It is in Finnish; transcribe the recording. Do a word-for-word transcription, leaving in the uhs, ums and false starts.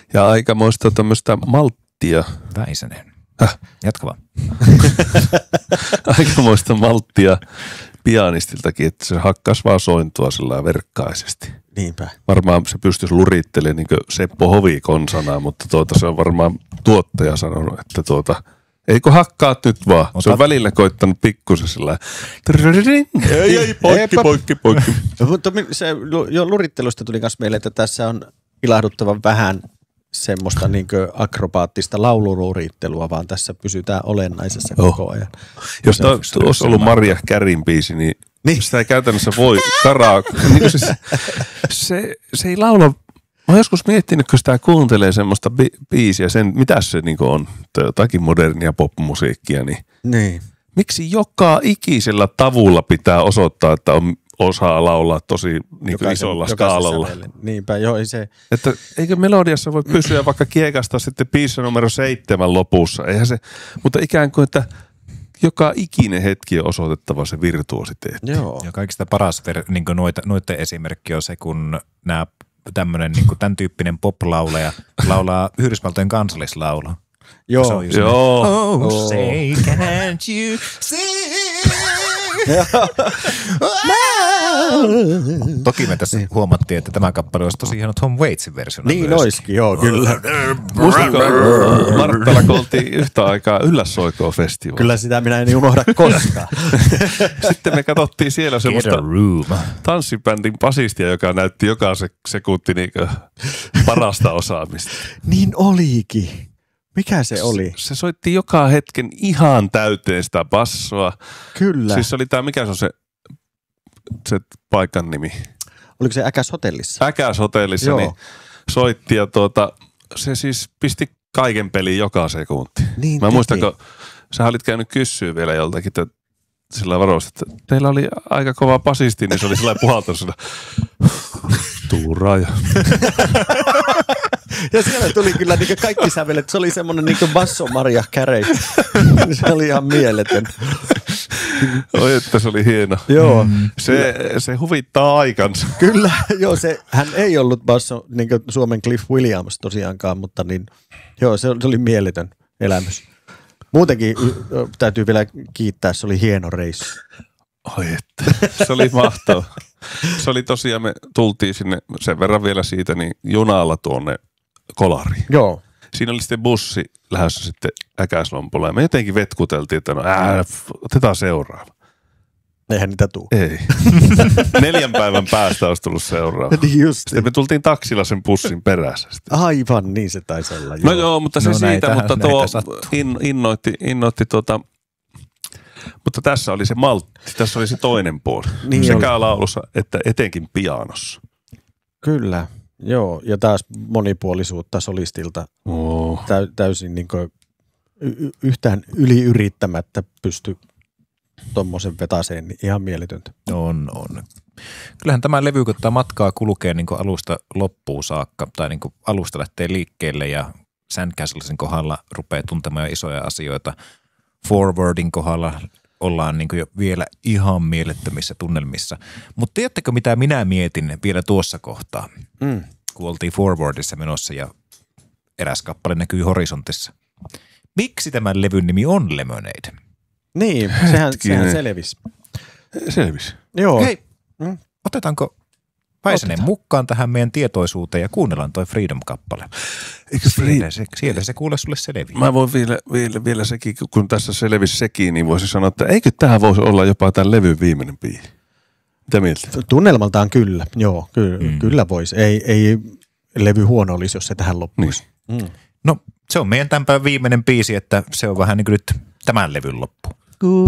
Ja aikamoista tämmöistä malttia. Väisänen. Häh? Jatka vaan. Aikamoista malttia pianistiltakin, että se hakkas vaan sointua sillä verkkaisesti. Niinpä. Varmaan se pystyisi lurittelemaan niin kuin Seppo Hovikon sanaa, mutta tuota, se on varmaan tuottaja sanonut, että tuota, eikö hakkaat nyt vaan. Ota. Se on välillä koittanut pikkusen sillä ei, ei, poikki, poikki, poikki. Mutta se jo lurittelusta tuli myös meille, että tässä on ilahduttavan vähän semmoista niin akrobaattista laulururittelua, vaan tässä pysytään olennaisessa oh. koko ajan. Jos tämä olisi ollut Maria Kärin biisi, niin, niin sitä ei käytännössä voi karaa. Niin siis, se, se ei laula. Mä oon joskus miettinyt, kun sitä kuuntelee semmoista bi- biisiä, sen, mitä se niin on, jotakin modernia popmusiikkia, niin, niin miksi joka ikisellä tavulla pitää osoittaa, että on osaa laulaa tosi niin kuin isolla skaalalla. Niinpä, joo, ei se. Että eikö melodiassa voi pysyä vaikka kiekasta sitten biisi numero seitsemän lopussa, eihän se, mutta ikään kuin, että joka ikinen hetki on osoitettava se virtuositeetti. Joo. Ja kaikista paras niin noita, noiden esimerkki on se, kun nämä tämmöinen niin tämän tyyppinen pop-lauleja laulaa Yhdysvaltojen kansallislaulua. Joo. Se on just Joo. Oh, oh. Say can't you see? Toki me tässä huomattiin, että tämä kappale olisi tosi hieno Tom Waitsin versiona. Niin olisikin, joo, kyllä. Muistatko Marttala, kun oltiin yhtä aikaa Yllässoikoon festivaali? Kyllä sitä minä en unohda koskaan. Sitten me katsottiin siellä semmoista tanssibändin basistia, joka näytti joka sekunti niin parasta osaamista. Niin olikin. Mikä se oli? Se, se soitti joka hetken ihan täyteen sitä bassoa. Kyllä. Siis oli tää, mikä se on se, se paikan nimi? Oliko se Äkäs hotellissa? Äkäs hotellissa, Joo. Niin soitti ja tuota, se siis pisti kaiken peliin joka sekunti. Niin Mä muistan, kun sä olit käynyt kysyä vielä joltakin, että sillä varoista, että teillä oli aika kova basisti, niin se oli sellainen puhaltanut sillä tuuraaja. Ja siellä tuli kyllä niin kaikki sävelet. Se oli semmoinen niin basso Maria Carey. Se oli ihan mieletön. Oi, että se oli hieno. Joo. Se, se huvittaa aikansa. Kyllä, joo, se, hän ei ollut basso niin Suomen Cliff Williams tosiaankaan, mutta niin, joo, se, se oli mieletön elämys. Muutenkin täytyy vielä kiittää, se oli hieno reissu. Oi, että se oli mahtava. Se oli tosiaan, me tultiin sinne sen verran vielä siitä, niin junalla tuonne Kolariin. Joo. Siinä oli sitten bussi lähdössä sitten Äkäslompolla ja me jotenkin vetkuteltiin, että no ää, otetaan seuraava. Eihän niitä tuu. Ei. Neljän päivän päästä olisi tullut seuraava. Niin just. Sitten me tultiin taksilla sen bussin perässä. Sitten. Aivan, niin se taisi olla. Joo. No joo, mutta se no siitä, näitä, mutta tuo in, innoitti, innoitti tuota, mutta tässä oli se maltti, tässä oli se toinen puoli. Niin sekä oli. laulussa että etenkin pianossa. Kyllä, joo. Ja taas monipuolisuutta solistilta. Oh. Täy, täysin niin kuin y- yhtään yliyrittämättä pysty tommosen vetaseen, niin ihan mieletöntä. On, on. Kyllähän tämä levy, kun tämä matkaa kulkee niin kuin alusta loppuun saakka, tai niin kuin alusta lähtee liikkeelle ja Sandcastlesin kohdalla rupeaa tuntemaan isoja asioita. Forwardin kohdalla ollaan niin kuin jo vielä ihan mielettömissä tunnelmissa. Mutta tiedättekö, mitä minä mietin vielä tuossa kohtaa, Mm. kun oltiin Forwardissa menossa ja eräs kappale näkyy horisontissa. Miksi tämän levyn nimi on Lemonade? Niin, sehän, sehän selvisi. Selvisi. Joo. Hei, mm. otetaanko Väisänen mukaan tähän meidän tietoisuuteen ja kuunnellaan toi Freedom-kappale. Eikö Siellä se, siellä se kuule sulle selviää. Mä voin vielä, vielä, vielä sekin, kun tässä selvisi sekin, niin voisi sanoa, että eikö tähän voisi olla jopa tämän levyn viimeinen biisi? Mitä mieltä? Tunnelmaltaan kyllä, joo, ky- mm. kyllä voisi. Ei, ei levy huono olisi, jos se tähän loppuisi. Niin. Mm. No, se on meidän tämän päivän viimeinen biisi, että se on vähän niin kuin nyt tämän levyn loppu.